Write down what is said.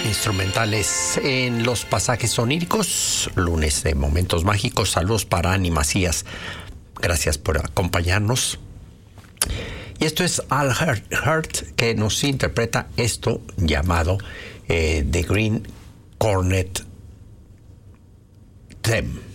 Instrumentales en los pasajes oníricos, lunes de momentos mágicos. Saludos para Annie Macías. Gracias por acompañarnos. Y esto es Al Hirt, que nos interpreta esto llamado The Green Cornet Theme.